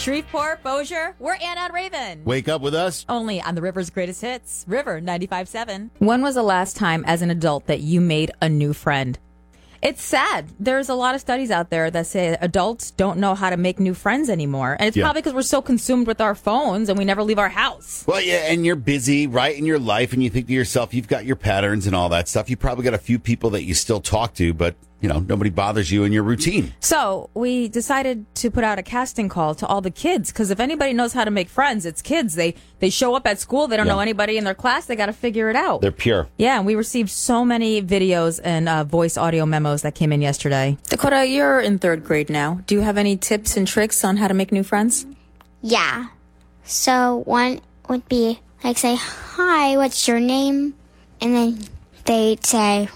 Shreveport, Bossier, we're Anna and Raven. Wake up with us. Only on the River's Greatest Hits, River 95.7. When was the last time as an adult that you made a new friend? It's sad. There's a lot of studies out there that say adults don't know how to make new friends anymore. And it's probably because we're so consumed with our phones and we never leave our house. Well, yeah, and you're busy, right, in your life, and you think to yourself, you've got your patterns and all that stuff. You probably got a few people that you still talk to, but, you know, nobody bothers you in your routine. So we decided to put out a casting call to all the kids, because if anybody knows how to make friends, it's kids. They show up at school. They don't know anybody in their class. They got to figure it out. They're pure. Yeah, and we received so many videos and voice audio memos that came in yesterday. Dakota, you're in 3rd grade now. Do you have any tips and tricks on how to make new friends? Yeah. So one would be like say, "Hi, what's your name?" And then they'd say,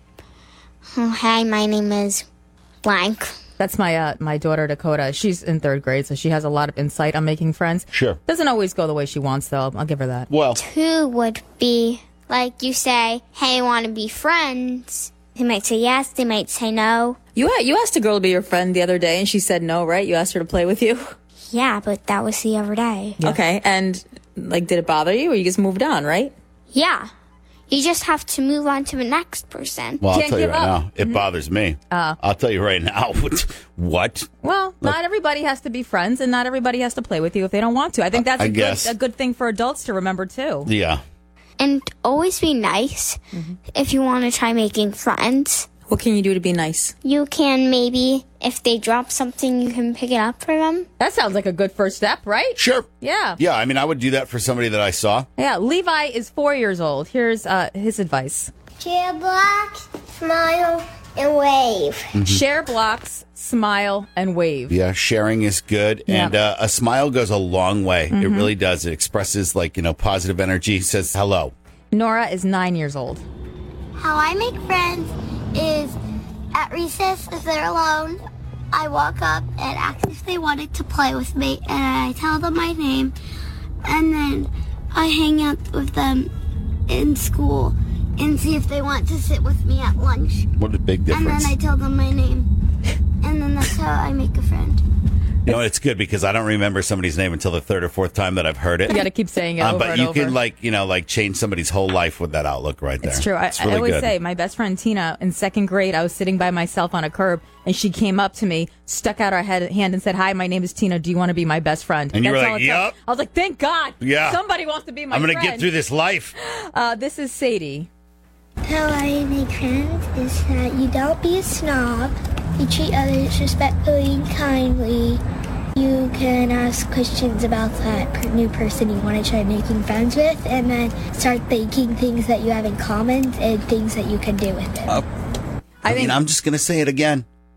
"Oh, hi, my name is blank." That's my daughter, Dakota. She's in 3rd grade, so she has a lot of insight on making friends. Sure. Doesn't always go the way she wants, though. I'll give her that. Well, 2 would be like you say, "Hey, want to be friends?" They might say yes. They might say no. You asked a girl to be your friend the other day, and she said no, right? You asked her to play with you? Yeah, but that was the other day. Yeah. Okay, and like, did it bother you, or you just moved on, right? Yeah. You just have to move on to the next person. well, I'll Can't tell you give right up. now, it bothers me. I'll tell you right now. What? Well, not everybody has to be friends, and not everybody has to play with you if they don't want to. I think that's a good thing for adults to remember, too. Yeah. And always be nice if you want to try making friends. What can you do to be nice? You can maybe, if they drop something, you can pick it up for them. That sounds like a good first step, right? Sure. Yeah. Yeah, I mean, I would do that for somebody that I saw. Yeah, Levi is 4 years old. Here's his advice. Share blocks, smile, and wave. Share blocks, smile, and wave. Yeah, sharing is good. Yeah. And a smile goes a long way. It really does. It expresses, like, you know, positive energy, says hello. Nora is 9 years old. How I make friends is at recess, if they're alone, I walk up and ask if they wanted to play with me, and I tell them my name, and then I hang out with them in school and see if they want to sit with me at lunch. What a big difference. And then I tell them my name, and then that's how I make a friend. You know, it's good because I don't remember somebody's name until the 3rd or 4th time that I've heard it. You got to keep saying it over but and you over. can, like change somebody's whole life with that outlook right there. It's true. It's I really always good. say, my best friend Tina, in 2nd grade, I was sitting by myself on a curb, and she came up to me, stuck out her hand, and said, "Hi, my name is Tina. Do you want to be my best friend?" And you were That's all like, it took. "Yup." I was like, thank God. Yeah. Somebody wants to be my I'm friend. going to get through this life. This is Sadie. How I make friends is that you don't be a snob. You treat others respectfully and kindly. You can ask questions about that new person you want to try making friends with, and then start thinking things that you have in common and things that you can do with it. I mean, I'm just going to say it again.